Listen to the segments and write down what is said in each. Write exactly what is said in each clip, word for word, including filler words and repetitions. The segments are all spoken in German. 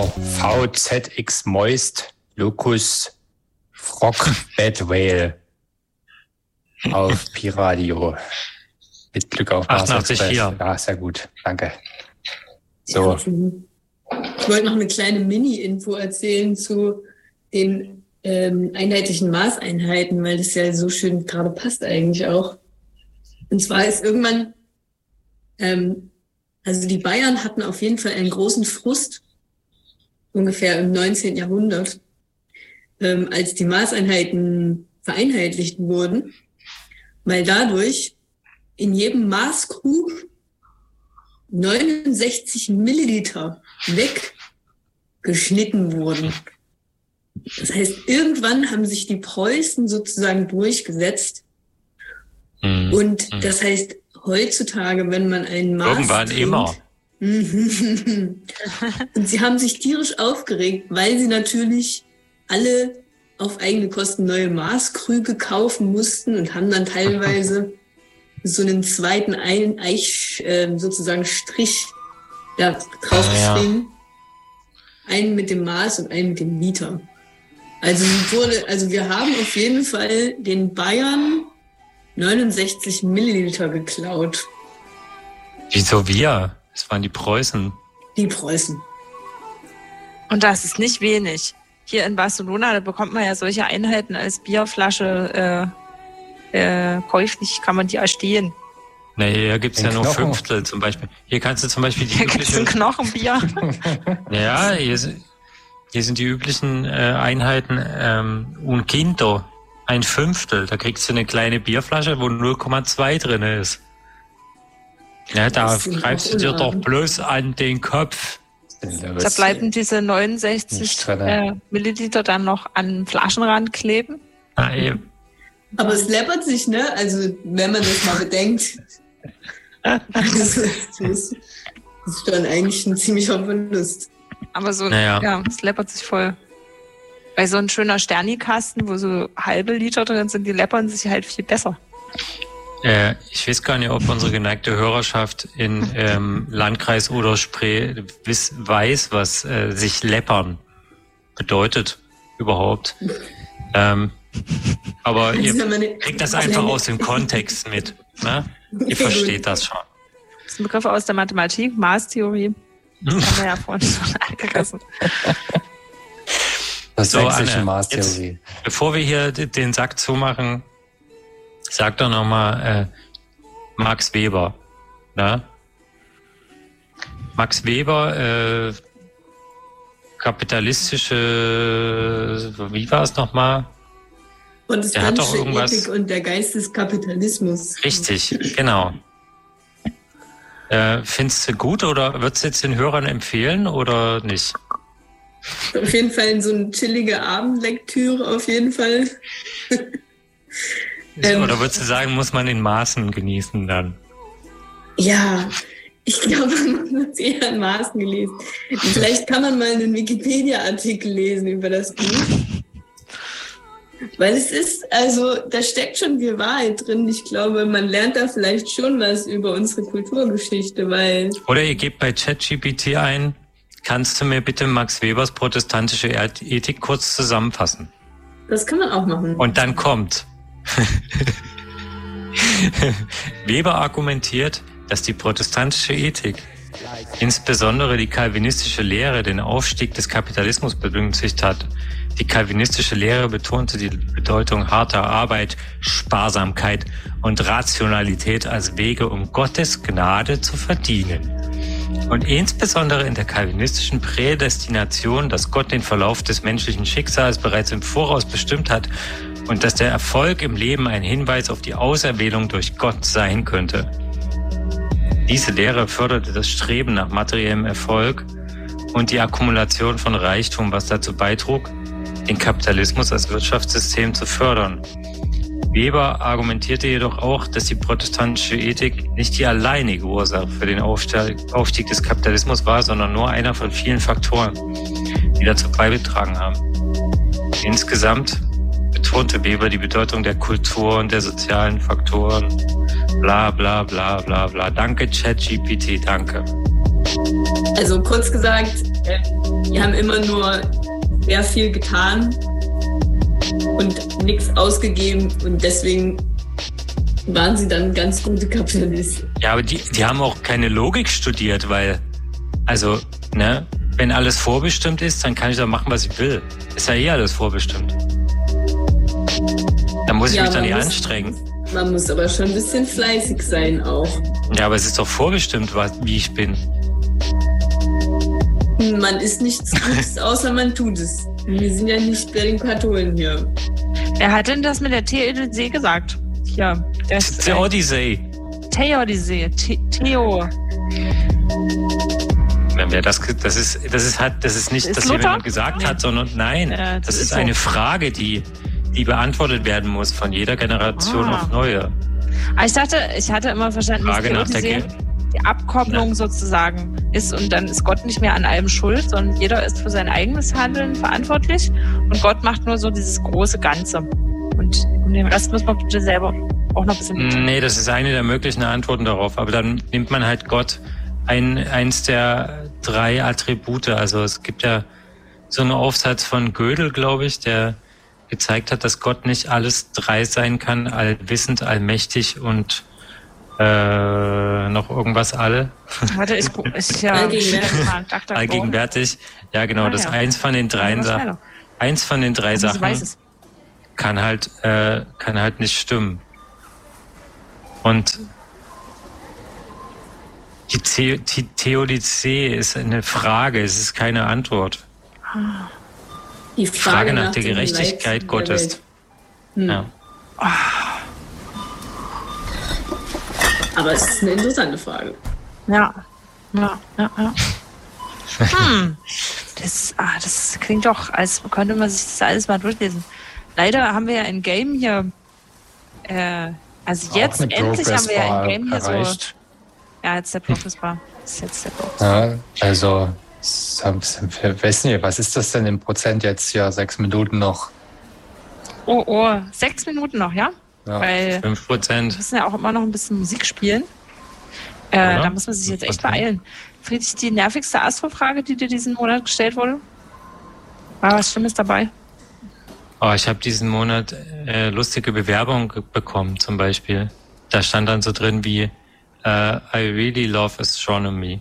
Genau. V Z X Moist Locus Frog Bad Whale auf Pi-Radio. Mit Glück auf Mars Express. Ja, sehr gut. Danke. So. Ja, ich wollte noch eine kleine Mini-Info erzählen zu den ähm, einheitlichen Maßeinheiten, weil das ja so schön gerade passt eigentlich auch. Und zwar ist irgendwann, ähm, also die Bayern hatten auf jeden Fall einen großen Frust, ungefähr im neunzehnten Jahrhundert, ähm, als die Maßeinheiten vereinheitlicht wurden, weil dadurch in jedem Maßkrug neunundsechzig Milliliter weggeschnitten wurden. Das heißt, irgendwann haben sich die Preußen sozusagen durchgesetzt. Mhm. Und das heißt, heutzutage, wenn man einen Maß Irgendwann trinkt, immer. und sie haben sich tierisch aufgeregt, weil sie natürlich alle auf eigene Kosten neue Maßkrüge kaufen mussten und haben dann teilweise so einen zweiten ein Eich, äh, sozusagen Strich da draufgeschrieben. Ja. Einen mit dem Maß und einen mit dem Liter. Also wurde, also wir haben auf jeden Fall den Bayern neunundsechzig Milliliter geklaut. Wieso wir? Das waren die Preußen. Die Preußen. Und das ist nicht wenig. Hier in Barcelona, da bekommt man ja solche Einheiten als Bierflasche äh, äh, käuflich, kann man die erstehen. Nee, hier gibt's ja nur Fünftel zum Beispiel. Hier kannst du zum Beispiel die hier übliche... Hier gibt's ein Knochenbier. Ja, hier, hier sind die üblichen äh, Einheiten ähm, un quinto, ein Fünftel. Da kriegst du eine kleine Bierflasche, wo null Komma zwei drin ist. Ja, da greifst du dir doch bloß an den Kopf. Da bleiben diese neunundsechzig äh, Milliliter dann noch an den Flaschenrand kleben. Ah, eben. Aber es läppert sich, ne? Also, wenn man das mal bedenkt. das, ist, das ist dann eigentlich ein ziemlicher Verlust. Aber so, naja. ja, es läppert sich voll. Bei so ein schöner Sternikasten, wo so halbe Liter drin sind, die läppern sich halt viel besser. Äh, ich weiß gar nicht, ob unsere geneigte Hörerschaft in ähm, Landkreis Oder-Spree wiss, weiß, was äh, sich läppern bedeutet überhaupt. Ähm, aber ihr kriegt das einfach aus dem Kontext mit. Ne? Ihr versteht das schon. Das ist ein Begriff aus der Mathematik, Maßtheorie. Das haben wir ja vorhin schon angerissen. Das so, sächsische Anne, Maßtheorie. Jetzt, bevor wir hier den Sack zumachen, sag doch nochmal äh, Max Weber. Ne? Max Weber, äh, kapitalistische, wie war es nochmal? Und das ganze Ethik und der Geist des Kapitalismus. Richtig, genau. Äh, findest du gut oder würdest du jetzt den Hörern empfehlen oder nicht? Auf jeden Fall so eine chillige Abendlektüre, auf jeden Fall. ähm, oder würdest du sagen, muss man in Maßen genießen dann? Ja, ich glaube, man muss es eher in Maßen gelesen. Vielleicht kann man mal einen Wikipedia-Artikel lesen über das Buch. Weil es ist, also da steckt schon viel Wahrheit drin. Ich glaube, man lernt da vielleicht schon was über unsere Kulturgeschichte, weil... Oder ihr gebt bei ChatGPT ein, kannst du mir bitte Max Webers protestantische Ethik kurz zusammenfassen? Das kann man auch machen. Und dann kommt... Weber argumentiert, dass die protestantische Ethik, insbesondere die calvinistische Lehre, den Aufstieg des Kapitalismus begünstigt hat. Die calvinistische Lehre betonte die Bedeutung harter Arbeit, Sparsamkeit und Rationalität als Wege, um Gottes Gnade zu verdienen. Und insbesondere in der calvinistischen Prädestination, dass Gott den Verlauf des menschlichen Schicksals bereits im Voraus bestimmt hat und dass der Erfolg im Leben ein Hinweis auf die Auserwählung durch Gott sein könnte. Diese Lehre förderte das Streben nach materiellem Erfolg und die Akkumulation von Reichtum, was dazu beitrug, den Kapitalismus als Wirtschaftssystem zu fördern. Weber argumentierte jedoch auch, dass die protestantische Ethik nicht die alleinige Ursache für den Aufstieg des Kapitalismus war, sondern nur einer von vielen Faktoren, die dazu beigetragen haben. Insgesamt betonte Weber die Bedeutung der Kultur und der sozialen Faktoren. Bla bla bla bla bla. Danke ChatGPT, danke. Also kurz gesagt, die haben immer nur sehr viel getan und nichts ausgegeben und deswegen waren sie dann ganz gute Kapitalisten. Ja, aber die, die haben auch keine Logik studiert, weil, also, ne, wenn alles vorbestimmt ist, dann kann ich doch machen, was ich will. Ist ja eh alles vorbestimmt. Dann muss ich ja, mich dann nicht muss, anstrengen. Man muss aber schon ein bisschen fleißig sein auch. Ja, aber es ist doch vorbestimmt, wie ich bin. Man ist nichts Gutes, außer man tut es. Wir sind ja nicht bei den Katholen hier. Wer hat denn das mit der Theodizee gesagt? Ja, das Theodizee. Theodizee. Theo. Wer das, das ist, das ist halt, das ist nicht, ist dass jemand gesagt nee. hat, sondern nein, ja, das, das ist, ist eine so. Frage, die, die beantwortet werden muss von jeder Generation ah. auf neue. Aber ich dachte, ich hatte immer verstanden, Frage nach der Ge- die Abkopplung ja. sozusagen ist und dann ist Gott nicht mehr an allem schuld, sondern jeder ist für sein eigenes Handeln verantwortlich und Gott macht nur so dieses große Ganze. Und um den Rest muss man bitte selber auch noch ein bisschen mit. Nee, das ist eine der möglichen Antworten darauf. Aber dann nimmt man halt Gott ein, eins der drei Attribute. Also es gibt ja so einen Aufsatz von Gödel, glaube ich, der gezeigt hat, dass Gott nicht alles drei sein kann, allwissend, allmächtig und äh, noch irgendwas alle. Warte, ich, ich ja, allgegenwärtig. allgegenwärtig. Ja, genau, ah, das ja. eins von den drei Sachen. Eins von den drei Sachen kann halt, äh, kann halt nicht stimmen. Und die, The- die Theodizee ist eine Frage, es ist keine Antwort. Die Frage, Frage nach, nach der Gerechtigkeit der Gottes. Hm. Ja. Aber es ist eine interessante Frage. Ja, ja, ja, ja. hm. Das, ah, das klingt doch, als könnte man sich das alles mal durchlesen. Leider haben wir ja ein Game hier. Äh, also auch jetzt endlich haben wir ja ein Game hier erreicht. so. Ja, jetzt der Progress Bar. Das ist jetzt der Progress Bar. Ja, also, ich weiß nicht, was ist das denn im Prozent jetzt hier? Sechs Minuten noch. Oh, oh, sechs Minuten noch, ja? Ja. Weil fünf Prozent. Wir müssen ja auch immer noch ein bisschen Musik spielen. Äh, da muss man sich jetzt echt beeilen. Friedrich, die nervigste Astro-Frage, die dir diesen Monat gestellt wurde? War was Schlimmes dabei? Oh, ich habe diesen Monat äh, lustige Bewerbungen ge- bekommen, zum Beispiel. Da stand dann so drin wie uh, I really love astronomy.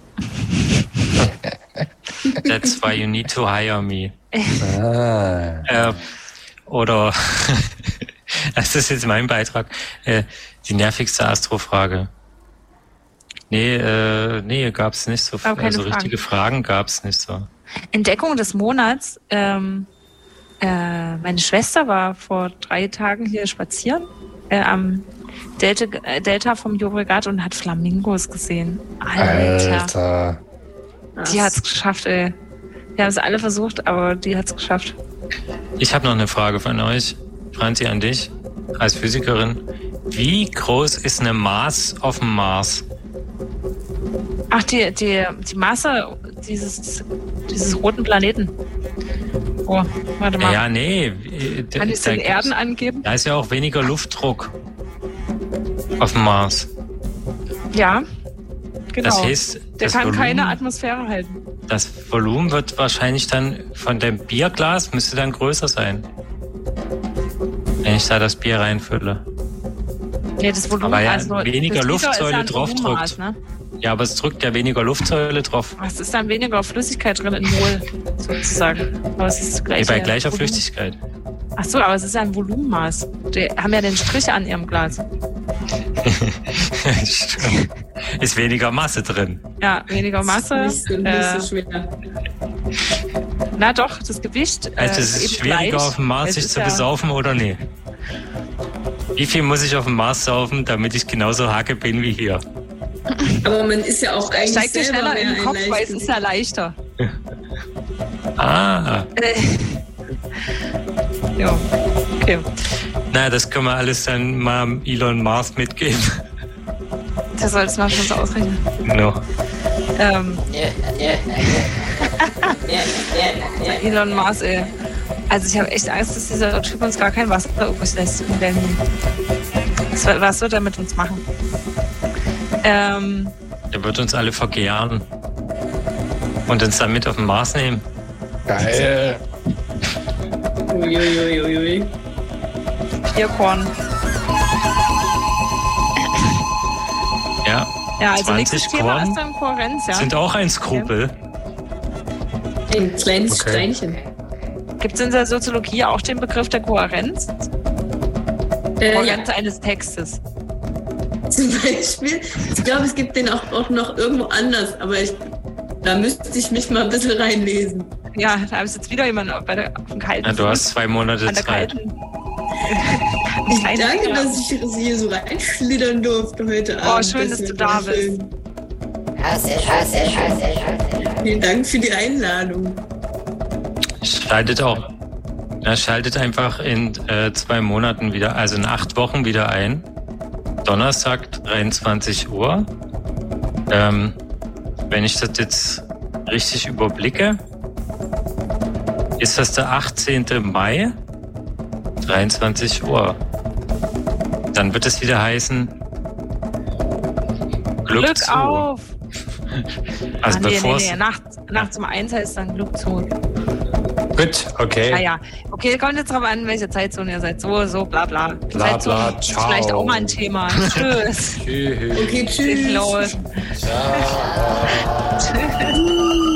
That's why you need to hire me. Ah. Äh, oder, das ist jetzt mein Beitrag, äh, die nervigste Astrofrage. Nee, äh, nee, gab's nicht so. Also Fragen. Richtige Fragen gab's nicht so. Entdeckung des Monats. Ähm, äh, meine Schwester war vor drei Tagen hier spazieren äh, am Delta, äh, Delta vom Llobregat und hat Flamingos gesehen. Alter. Alter. Die hat's geschafft, ey. Wir haben es alle versucht, aber die hat's geschafft. Ich habe noch eine Frage von euch, Franzi, an dich als Physikerin. Wie groß ist eine Maß auf dem Mars? Ach, die, die, die Masse dieses, dieses roten Planeten. Oh, warte mal. Ja, nee. Kann ich den Erden angeben? Da ist ja auch weniger Luftdruck auf dem Mars. Ja, genau. Das heißt, der das kann Volumen, keine Atmosphäre halten. Das Volumen wird wahrscheinlich dann von dem Bierglas müsste dann größer sein. Wenn ich da das Bier reinfülle. Nee, das Volumen, aber ja, also weniger Luftsäule ja drauf drückt. Ne? Ja, aber es drückt ja weniger Luftsäule drauf. Es ist dann weniger Flüssigkeit drin in Mol, sozusagen. Aber es ist gleich. Nee, bei gleicher Volumen. Flüssigkeit. Ach so, aber es ist ja ein Volumenmaß. Die haben ja den Strich an ihrem Glas. Ist weniger Masse drin. Ja, weniger Masse. Nicht so, nicht so schwer. Na doch, das Gewicht. Also es ist, ist schwieriger gleich. Auf dem Mars es sich zu ja besaufen oder nee? Wie viel muss ich auf dem Mars saufen, damit ich genauso hacke bin wie hier? Aber man ist ja auch eigentlich Steigt dir schneller in den Kopf, weil es ist ja leichter. Ah. Ja, okay. Na, das können wir alles dann mal Elon Musk mitgeben. Der soll es mal schon so ausrechnen. No. Ähm. Elon Musk, ey. Also ich habe echt Angst, dass dieser Typ uns gar kein Wasser übrig lässt. Was, was wird er mit uns machen? Ähm, er wird uns alle vergären. Und uns dann mit auf den Mars nehmen. Geil. Uiuiuiui. Ui, ui. Bierkorn. Ja. Ja, also nächstes Thema ist dann Kohärenz, ja. Sind auch ein Skrupel. Ein kleines Okay. Steinchen. Gibt es in der Soziologie auch den Begriff der Kohärenz? Äh, Kohärenz ja. eines Textes. Zum Beispiel, ich glaube, es gibt den auch, auch noch irgendwo anders, aber ich, da müsste ich mich mal ein bisschen reinlesen. Ja, da ist jetzt wieder jemand bei der, auf dem kalten. Ja, du hast zwei Monate an der Zeit. kalten. Ich danke, dass ich hier so reinschlittern durfte heute Oh, Abend. schön, Das dass du wird da sehr bist. schön. Vielen Dank für die Einladung. Schaltet auch. Ja, schaltet einfach in äh, zwei Monaten wieder, also in acht Wochen wieder ein. Donnerstag, dreiundzwanzig Uhr. Ähm, wenn ich das jetzt richtig überblicke, ist das der achtzehnten Mai, dreiundzwanzig Uhr. Dann wird es wieder heißen Glück, Glück zu. auf! Also ah, nee, bevor nee, nee. Nachts, nachts um eins heißt dann Glück zu. Gut, okay. Naja, okay, kommt jetzt drauf an, welche Zeitzone ihr seid. So, so, bla, bla. Bla, Zeitzone bla, ist ciao. vielleicht auch mal ein Thema. Tschüss. Tschüss. Okay, Geht tschüss. los. Ciao. Tschüss.